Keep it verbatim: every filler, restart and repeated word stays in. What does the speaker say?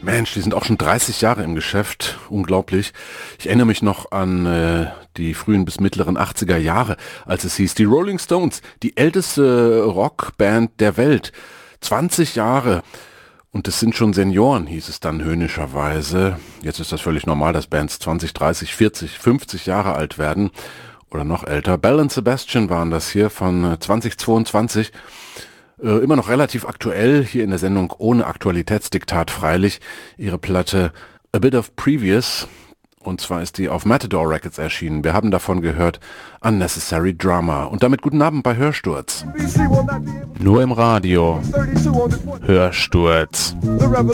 Mensch, die sind auch schon dreißig Jahre im Geschäft. Unglaublich. Ich erinnere mich noch an äh, die frühen bis mittleren achtziger Jahre, als es hieß, die Rolling Stones, die älteste Rockband der Welt. zwanzig Jahre. Und es sind schon Senioren, hieß es dann höhnischerweise. Jetzt ist das völlig normal, dass Bands zwanzig, dreißig, vierzig, fünfzig Jahre alt werden. Oder noch älter. Belle und Sebastian waren das hier von zweitausendzweiundzwanzig. Äh, immer noch relativ aktuell, hier in der Sendung ohne Aktualitätsdiktat freilich, ihre Platte A Bit of Previous, und zwar ist die auf Matador Records erschienen. Wir haben davon gehört Unnecessary Drama. Und damit guten Abend bei Hörsturz. Nur im Radio. Hörsturz.